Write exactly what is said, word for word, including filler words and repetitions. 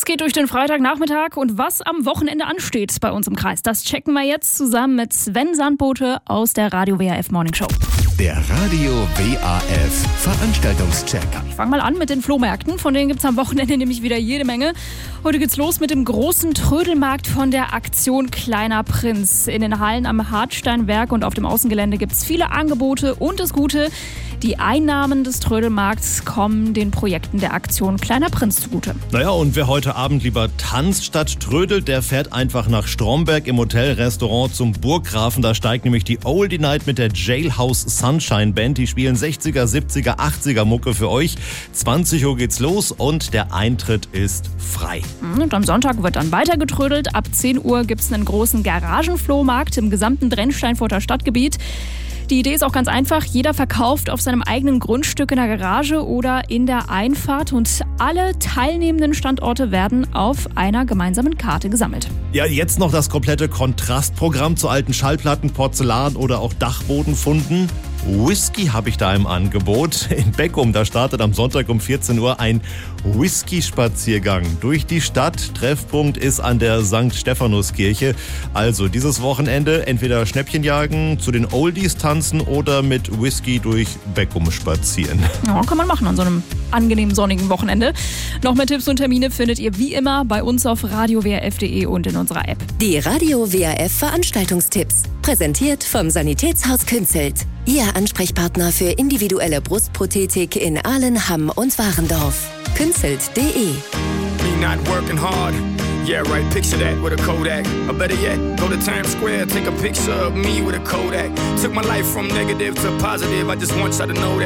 geht durch den Freitagnachmittag und was am Wochenende ansteht bei uns im Kreis, das checken wir jetzt zusammen mit Sven Sandbote aus der Radio W A F Morning Show. Der Radio W A F Veranstaltungscheck. Ich fange mal an mit den Flohmärkten, von denen gibt es am Wochenende nämlich wieder jede Menge. Heute geht's los mit dem großen Trödelmarkt von der Aktion Kleiner Prinz. In den Hallen am Hartsteinwerk und auf dem Außengelände gibt es viele Angebote und das Gute, die Einnahmen des Trödelmarkts kommen den Projekten der Aktion Kleiner Prinz zugute. Naja, und wer heute Abend lieber tanzt statt trödelt, der fährt einfach nach Stromberg im Hotelrestaurant zum Burggrafen. Da steigt nämlich die Oldie Night mit der Jailhouse Sunshine Band. Die spielen sechziger, siebziger, achtziger Mucke für euch. zwanzig Uhr geht's los und der Eintritt ist frei. Und am Sonntag wird dann weiter getrödelt. Ab zehn Uhr gibt's einen großen Garagenflohmarkt im gesamten Drennsteinfurter Stadtgebiet. Die Idee ist auch ganz einfach. Jeder verkauft auf seinem eigenen Grundstück in der Garage oder in der Einfahrt und alle teilnehmenden Standorte werden auf einer gemeinsamen Karte gesammelt. Ja, jetzt noch das komplette Kontrastprogramm zu alten Schallplatten, Porzellan oder auch Dachbodenfunden. Whisky habe ich da im Angebot. In Beckum, da startet am Sonntag um vierzehn Uhr ein Whisky-Spaziergang durch die Stadt. Treffpunkt ist an der Sankt Stephanuskirche. Also dieses Wochenende entweder Schnäppchen jagen, zu den Oldies tanzen oder mit Whisky durch Beckum spazieren. Ja, kann man machen an so einem angenehmen sonnigen Wochenende. Noch mehr Tipps und Termine findet ihr wie immer bei uns auf radio w a f punkt d e und in unserer App. Die Radio W A F Veranstaltungstipps. Präsentiert vom Sanitätshaus Künzelt. Ihr Ansprechpartner für individuelle Brustprothetik in Ahlen, Hamm und Warendorf. Künzelt punkt d e. Me not working hard. Yeah, right, picture that with a Kodak. Or better yet, go to Times Square, take a picture of me with a Kodak. Took my life from negative to positive, I just want y'all to know that.